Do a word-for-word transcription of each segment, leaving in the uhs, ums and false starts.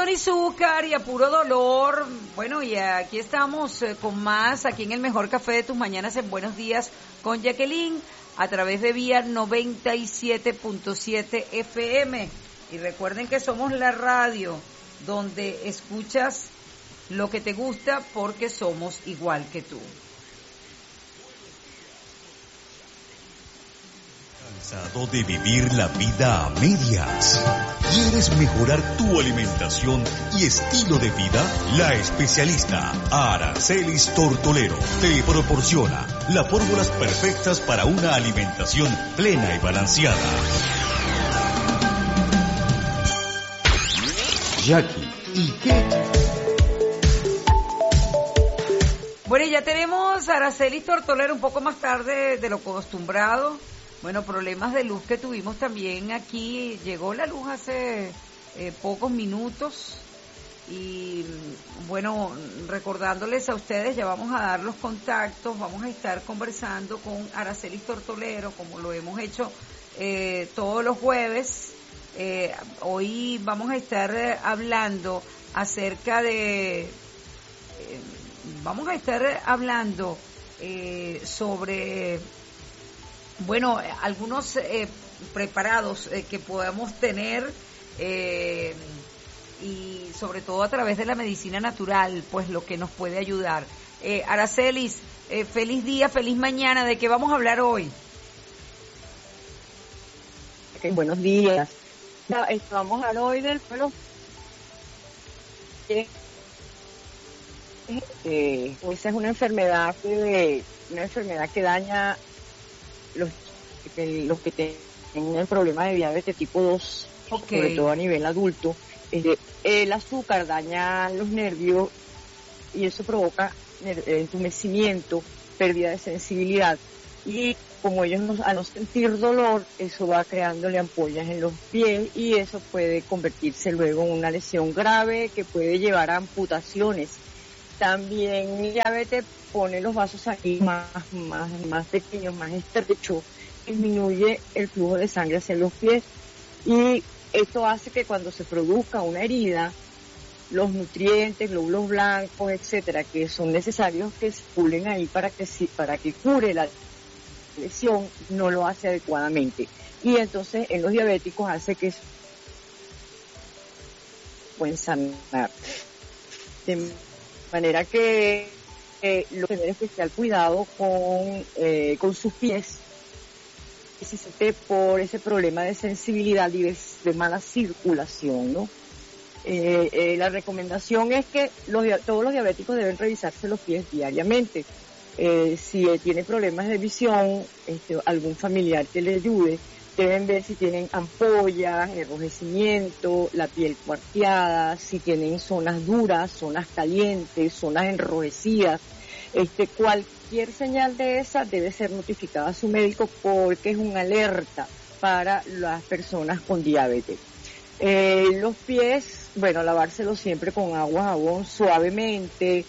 Tony Zúcar y a puro dolor. Bueno, y aquí estamos eh, con más, aquí en el mejor café de tus mañanas en Buenos Días con Jacqueline, a través de Vía noventa y siete punto siete F M. Y recuerden que somos la radio donde escuchas lo que te gusta porque somos igual que tú. ¿Cansado de vivir la vida a medias? ¿Quieres mejorar tu alimentación y estilo de vida? La especialista Aracelis Tortolero te proporciona las fórmulas perfectas para una alimentación plena y balanceada. Jackie y qué. Bueno, y ya tenemos a Aracelis Tortolero un poco más tarde de lo acostumbrado. Bueno, problemas de luz que tuvimos también aquí. Llegó la luz hace eh, pocos minutos y bueno, recordándoles a ustedes, ya vamos a dar los contactos, vamos a estar conversando con Aracelis Tortolero como lo hemos hecho eh, todos los jueves. Eh, hoy vamos a estar eh, hablando acerca de, eh, vamos a estar hablando eh, sobre... Bueno, algunos eh, preparados eh, que podamos tener eh, y sobre todo a través de la medicina natural, pues lo que nos puede ayudar. Eh, Aracelis, eh, feliz día, feliz mañana. ¿De qué vamos a hablar hoy? Okay, buenos días. No, esto, vamos a hablar hoy del pelo. Eh, eh, esa es una enfermedad que una enfermedad que daña los que, los que tienen problemas de diabetes tipo dos, okay, sobre todo a nivel adulto. Eh, el azúcar daña los nervios y eso provoca entumecimiento, pérdida de sensibilidad, y como ellos no, al no sentir dolor, eso va creándole ampollas en los pies y eso puede convertirse luego en una lesión grave que puede llevar a amputaciones. También el diabetes pone los vasos sanguíneos más, más, más pequeños, más estrechos, disminuye el flujo de sangre hacia los pies y esto hace que cuando se produzca una herida, los nutrientes, glóbulos blancos, etcétera, que son necesarios que circulen ahí para que para que cure la lesión, no lo hace adecuadamente. Y entonces en los diabéticos hace que pueden sanar. De manera que eh, lo que tener especial cuidado con, eh, con sus pies, precisamente por ese problema de sensibilidad y de, de mala circulación, ¿no? Eh, eh, la recomendación es que los, todos los diabéticos deben revisarse los pies diariamente. Eh, si eh, tiene problemas de visión, este, algún familiar que le ayude, deben ver si tienen ampollas, enrojecimiento, la piel cuarteada, si tienen zonas duras, zonas calientes, zonas enrojecidas. Este, cualquier señal de esa debe ser notificada a su médico porque es una alerta para las personas con diabetes. Eh, los pies, bueno, lavárselos siempre con agua, jabón, suavemente,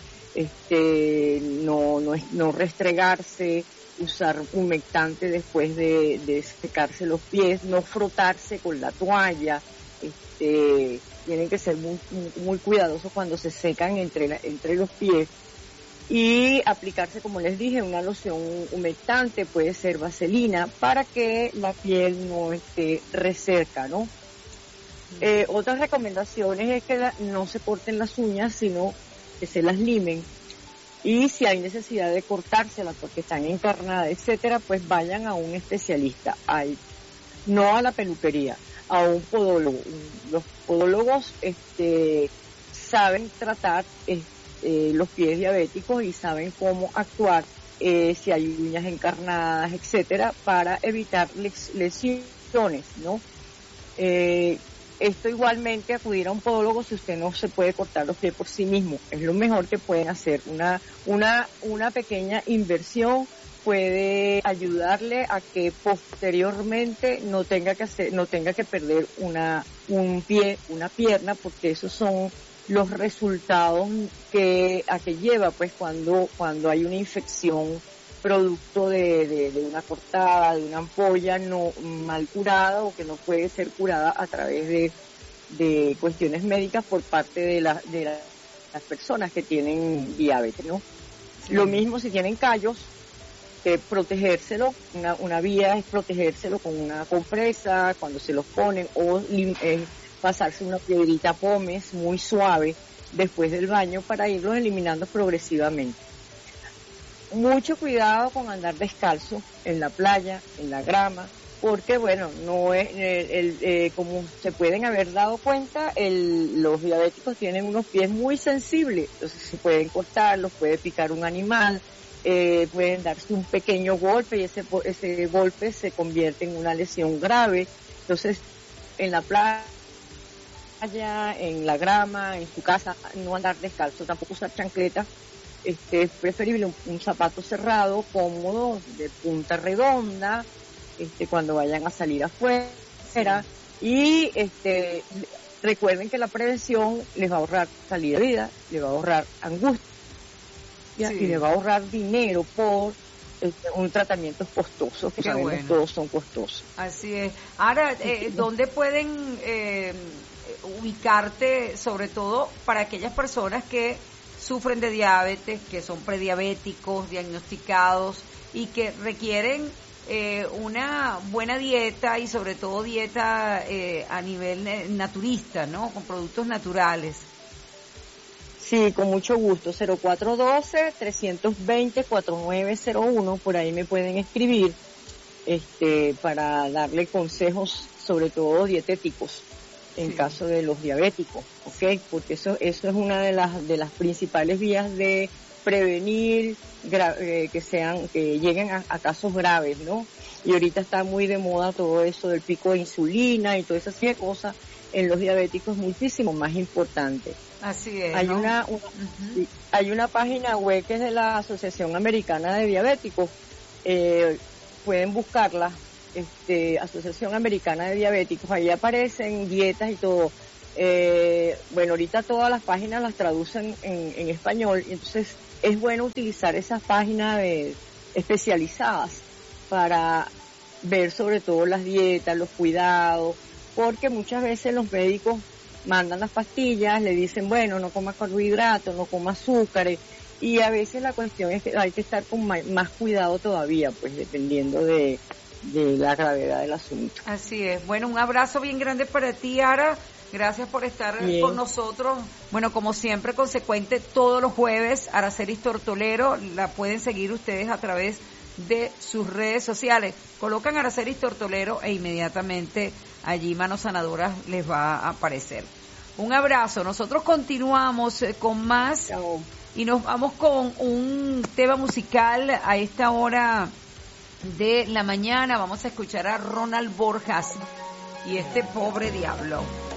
este, no, no, no restregarse, usar humectante después de, de secarse los pies, no frotarse con la toalla, este, tienen que ser muy, muy, muy cuidadosos cuando se secan entre, la, entre los pies y aplicarse, como les dije, una loción humectante, puede ser vaselina, para que la piel no esté reseca, ¿no? Eh, otras recomendaciones es que la, no se corten las uñas, sino que se las limen. Y si hay necesidad de cortárselas porque están encarnadas, etcétera, pues vayan a un especialista, hay, no a la peluquería, a un podólogo. Los podólogos este, saben tratar este, los pies diabéticos y saben cómo actuar eh, si hay uñas encarnadas, etcétera, para evitar les, lesiones, ¿no? Eh, Esto igualmente, acudir a un podólogo si usted no se puede cortar los pies por sí mismo. Es lo mejor que pueden hacer. Una, una, una pequeña inversión puede ayudarle a que posteriormente no tenga que hacer, no tenga que perder una, un pie, una pierna, porque esos son los resultados que, a que lleva, pues, cuando, cuando hay una infección producto de, de, de una cortada, de una ampolla no mal curada o que no puede ser curada a través de, de cuestiones médicas por parte de, la, de la, las personas que tienen diabetes, ¿no? Sí. Lo mismo si tienen callos, eh, protegérselo, una, una vía es protegérselo con una compresa cuando se los ponen, o eh, pasarse una piedrita pómez muy suave después del baño para irlos eliminando progresivamente. Mucho cuidado con andar descalzo en la playa, en la grama, porque bueno, no es el, el, eh, como se pueden haber dado cuenta, el, los diabéticos tienen unos pies muy sensibles, entonces se pueden cortar, los puede picar un animal, eh, pueden darse un pequeño golpe y ese, ese golpe se convierte en una lesión grave. Entonces, en la playa, en la grama, en su casa, no andar descalzo, tampoco usar chancletas. Este, es preferible un, un zapato cerrado, cómodo, de punta redonda, este, cuando vayan a salir afuera. Y este, recuerden que la prevención les va a ahorrar calidad de vida, les va a ahorrar angustia, sí, y les va a ahorrar dinero por este, un tratamiento costoso, que Qué sabemos bueno. todos son costosos. Así es. Ahora, eh, ¿dónde pueden eh, ubicarte, sobre todo para aquellas personas que sufren de diabetes, que son prediabéticos, diagnosticados y que requieren eh, una buena dieta y sobre todo dieta eh, a nivel eh, naturista, ¿no? Con productos naturales? Sí, con mucho gusto. cero cuatro uno dos, tres dos cero, cuatro nueve cero uno, por ahí me pueden escribir este, para darle consejos, sobre todo dietéticos, en sí. caso de los diabéticos, ¿ok? Porque eso eso es una de las de las principales vías de prevenir gra- eh, que sean que lleguen a, a casos graves, ¿no? Y ahorita está muy de moda todo eso del pico de insulina y todas esas cosas. En los diabéticos muchísimo más importante. Así es. Hay ¿no? una, una uh-huh. hay una página web que es de la Asociación Americana de Diabéticos. Eh, pueden buscarla. Este, Asociación Americana de Diabéticos, ahí aparecen dietas y todo. Eh, bueno, ahorita todas las páginas las traducen en, en español, y entonces es bueno utilizar esas páginas de, especializadas para ver sobre todo las dietas, los cuidados, porque muchas veces los médicos mandan las pastillas, le dicen, bueno, no coma carbohidratos, no coma azúcares, y a veces la cuestión es que hay que estar con más, más cuidado todavía, pues dependiendo de de la gravedad del asunto. Así es. Bueno, un abrazo bien grande para ti, Ara. Gracias por estar bien. con nosotros. Bueno, como siempre, consecuente todos los jueves, Aracelis Tortolero. La pueden seguir ustedes a través de sus redes sociales. Colocan Aracelis Tortolero e inmediatamente allí Manos Sanadoras les va a aparecer. Un abrazo. Nosotros continuamos con más. Chao. Y nos vamos con un tema musical a esta hora de la mañana. Vamos a escuchar a Ronald Borjas y este Pobre Diablo.